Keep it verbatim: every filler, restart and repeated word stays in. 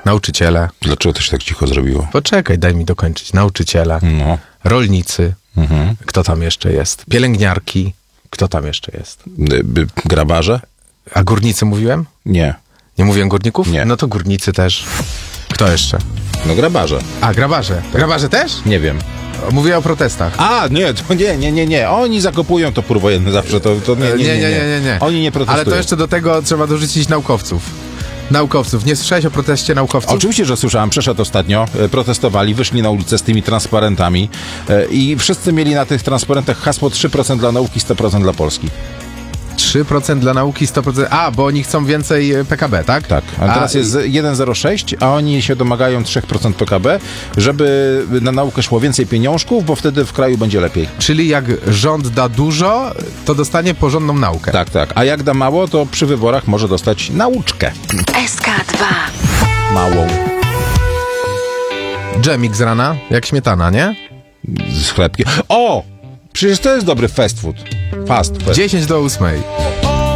nauczyciele. Dlaczego to się tak cicho zrobiło? Poczekaj, daj mi dokończyć. Nauczyciele, No. rolnicy, Mhm. kto tam jeszcze jest? Pielęgniarki, kto tam jeszcze jest? Y, by- Grabarze? A górnicy mówiłem? Nie. Nie mówiłem górników? Nie. No to górnicy też. Kto jeszcze? No grabarze. A, grabarze. Grabarze też? Nie wiem. Mówię o protestach. A, nie, to nie, nie, nie, nie. Oni zakopują topór wojenny zawsze, to, to nie, nie, nie, nie, nie, nie, nie. Oni nie protestują. Ale to jeszcze do tego trzeba dorzucić naukowców. Naukowców. Nie słyszałeś o proteście naukowców? Oczywiście, że słyszałem, przeszedł ostatnio, e, protestowali, wyszli na ulicę z tymi transparentami e, i wszyscy mieli na tych transparentach hasło trzy procent dla nauki, sto procent dla Polski. trzy procent dla nauki, sto procent... A, bo oni chcą więcej P K B, tak? Tak, a teraz a, jest jeden zero sześć, a oni się domagają trzy procent P K B, żeby na naukę szło więcej pieniążków, bo wtedy w kraju będzie lepiej. Czyli jak rząd da dużo, to dostanie porządną naukę. Tak, tak. A jak da mało, to przy wyborach może dostać nauczkę. S K dwa. Małą. Dżemik z rana, jak śmietana, nie? Z chlebkiem. O! Przecież to jest dobry fast food. Fast food. dziesięć do ósmej.